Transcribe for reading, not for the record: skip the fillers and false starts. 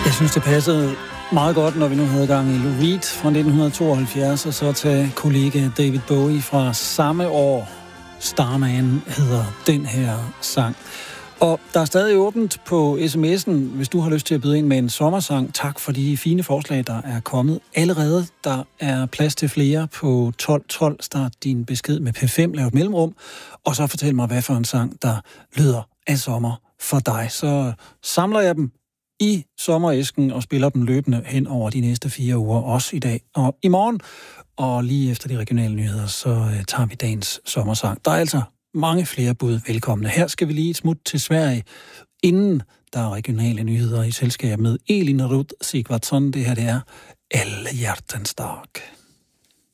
Jeg synes, det passede meget godt, når vi nu havde gang i Lou Reed fra 1972, og så til kollega David Bowie fra samme år. Starman hedder den her sang. Og der er stadig åbent på sms'en, hvis du har lyst til at byde ind med en sommersang. Tak for de fine forslag, der er kommet allerede. Der er plads til flere på 1212. Start din besked med P5, lav et mellemrum, og så fortæl mig, hvad for en sang, der lyder af sommer for dig. Så samler jeg dem i sommeræsken og spiller dem løbende hen over de næste 4 uger, også i dag og i morgen. Og lige efter de regionale nyheder, så tager vi dagens sommersang. Der er altså mange flere bud velkomne. Her skal vi lige et smut til Sverige, inden der er regionale nyheder i selskab med Elin Ruth Sigvardsson. Det her, det er Alle hjertens dag.